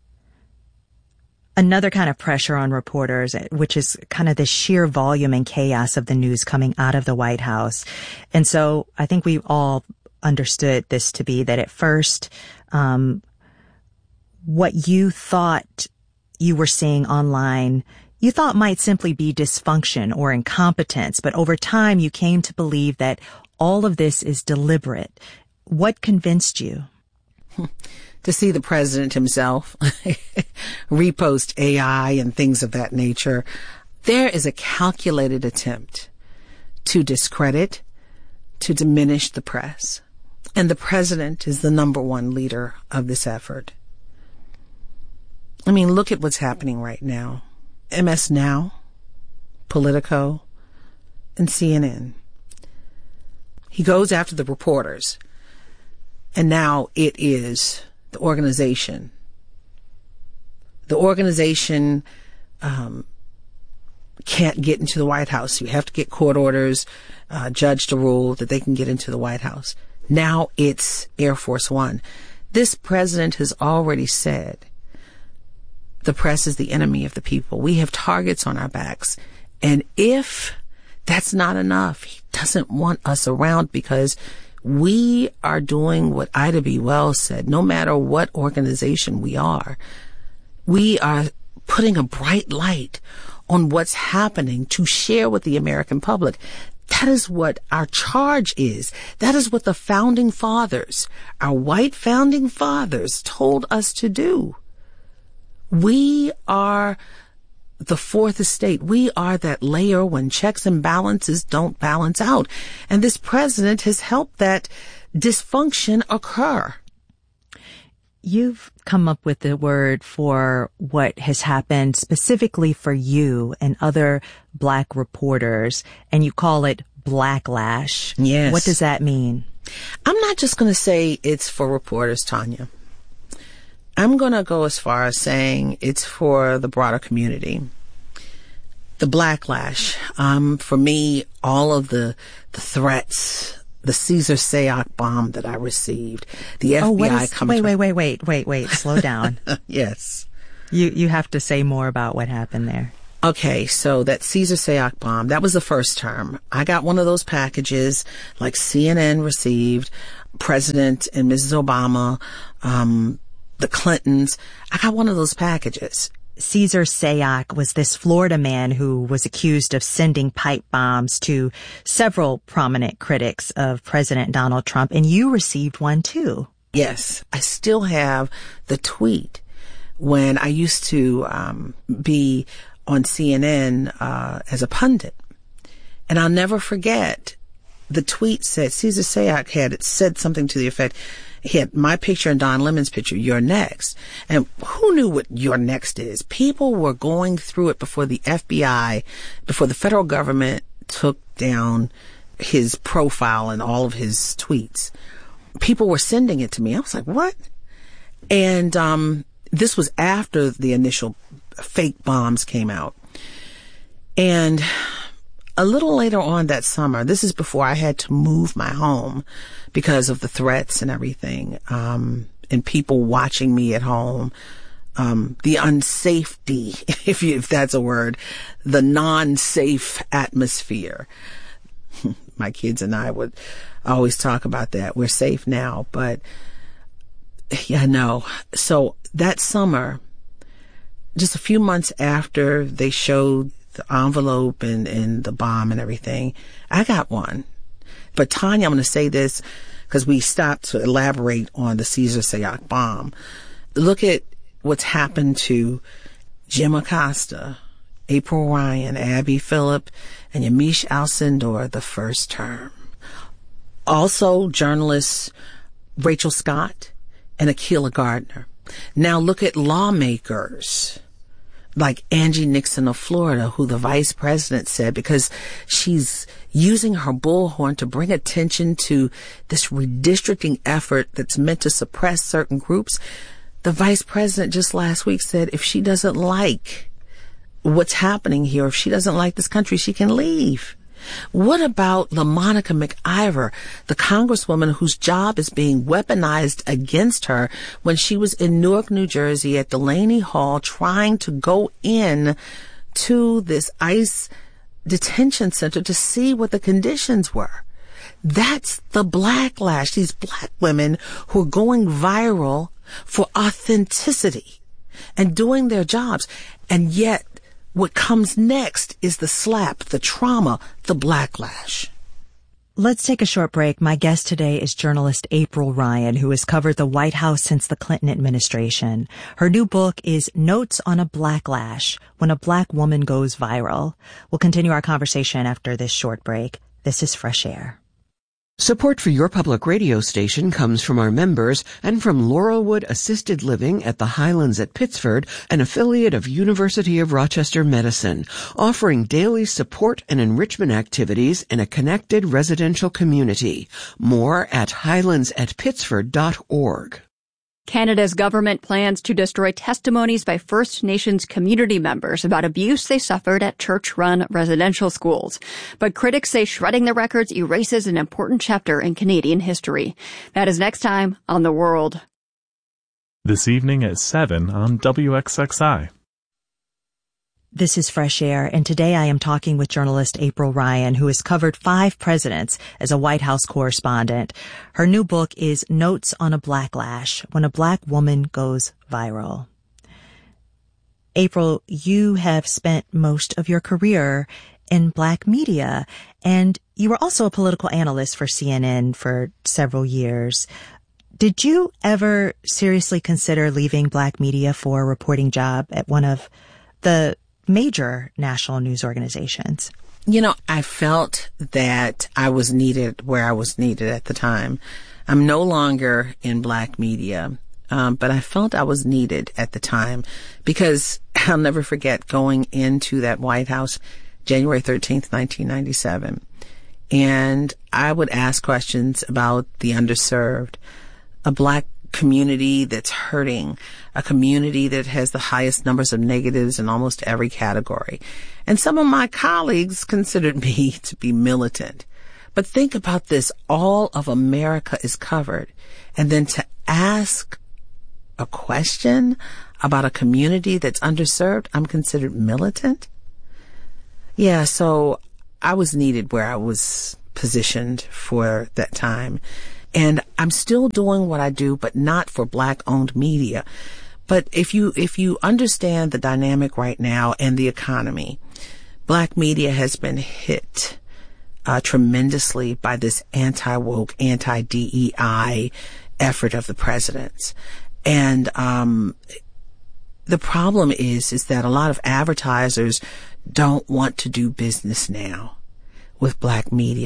another kind of pressure on reporters, which is kind of the sheer volume and chaos of the news coming out of the White House. And so I think we all understood this to be that at first, um, what you thought you were seeing online, you thought might simply be dysfunction or incompetence, but over time you came to believe that all of this is deliberate. What convinced you? To see the president himself repost A I and things of that nature. There is a calculated attempt to discredit, to diminish the press. And the president is the number one leader of this effort. I mean, look at what's happening right now. M S Now, Politico, and C N N. He goes after the reporters. And now it is the organization. The organization um, can't get into the White House. You have to get court orders, uh, judge to rule that they can get into the White House. Now it's Air Force One. This president has already said the press is the enemy of the people. We have targets on our backs. And if that's not enough, he doesn't want us around because we are doing what Ida B. Wells said, no matter what organization we are, we are putting a bright light on what's happening to share with the American public. That is what our charge is. That is what the founding fathers, our white founding fathers, told us to do. We are the fourth estate. We are that layer when checks and balances don't balance out. And this president has helped that dysfunction occur. you've come up with the word for what has happened specifically for you and other Black reporters, and you call it blacklash. Yes. What does that mean? I'm not just going to say it's for reporters, Tanya. I'm going to go as far as saying it's for the broader community. The blacklash. Um, for me, all of the, the threats, the Caesar Sayoc bomb that I received, the F B I oh, what is, coming. Wait, wait, wait, wait, wait, wait. Slow down. Yes. You you have to say more about what happened there. Okay, so that Caesar Sayoc bomb, that was the first term. I got one of those packages like C N N received, President and Missus Obama, um, the Clintons. I got one of those packages. Caesar Sayoc was this Florida man who was accused of sending pipe bombs to several prominent critics of President Donald Trump, and you received one too. Yes, I still have the tweet when I used to um, be on C N N uh, as a pundit. And I'll never forget, the tweet said, Caesar Sayoc had said something to the effect, he had my picture and Don Lemon's picture, "You're next." And who knew what "you're next" is? People were going through it before the F B I, before the federal government took down his profile and all of his tweets. People were sending it to me. I was like, what? And um, this was after the initial fake bombs came out. And a little later on that summer, this is before I had to move my home because of the threats and everything, um, and people watching me at home, um, the unsafety, if you, if that's a word, the non-safe atmosphere. My kids and I would always talk about that. We're safe now, but yeah, no. So that summer, just a few months after they showed the envelope and, and the bomb and everything, I got one. But Tanya, I'm going to say this because we stopped to elaborate on the Caesar Sayoc bomb. Look at what's happened to Jim Acosta, April Ryan, Abby Phillip, and Yamiche Alcindor the first term. Also, journalists Rachel Scott and Akilah Gardner. Now look at lawmakers like Angie Nixon of Florida, who the vice president said, because she's using her bullhorn to bring attention to this redistricting effort that's meant to suppress certain groups. The vice president just last week said if she doesn't like what's happening here, if she doesn't like this country, she can leave. What about LaMonica McIver, the congresswoman whose job is being weaponized against her when she was in Newark, New Jersey at Delaney Hall trying to go in to this ICE detention center to see what the conditions were? That's the blacklash. These black women who are going viral for authenticity and doing their jobs. And yet, what comes next is the slap, the trauma, the blacklash. Let's take a short break. My guest today is journalist April Ryan, who has covered the White House since the Clinton administration. Her new book is Notes on a Blacklash, When a Black Woman Goes Viral. We'll continue our conversation after this short break. This is Fresh Air. Support for your public radio station comes from our members and from Laurelwood Assisted Living at the Highlands at Pittsford, an affiliate of University of Rochester Medicine, offering daily support and enrichment activities in a connected residential community. More at highlands at pittsford dot org. Canada's government plans to destroy testimonies by First Nations community members about abuse they suffered at church-run residential schools. But critics say shredding the records erases an important chapter in Canadian history. That is next time on The World. This evening at seven on W X X I. This is Fresh Air, and today I am talking with journalist April Ryan, who has covered five presidents as a White House correspondent. Her new book is Notes on a Blacklash, When a Black Woman Goes Viral. April, you have spent most of your career in black media, and you were also a political analyst for C N N for several years. Did you ever seriously consider leaving black media for a reporting job at one of the major national news organizations? You know, I felt that I was needed where I was needed at the time. I'm no longer in black media. Um, but I felt I was needed at the time because I'll never forget going into that White House January thirteenth, nineteen ninety-seven. And I would ask questions about the underserved, a black community that's hurting, a community that has the highest numbers of negatives in almost every category. And some of my colleagues considered me to be militant. But think about this. All of America is covered. And then to ask a question about a community that's underserved, I'm considered militant? Yeah, so I was needed where I was positioned for that time. And I'm still doing what I do, but not for black-owned media. But if you, if you understand the dynamic right now and the economy, black media has been hit uh, tremendously by this anti-woke, anti-D E I effort of the president's. And um the problem is, is that a lot of advertisers don't want to do business now with black media.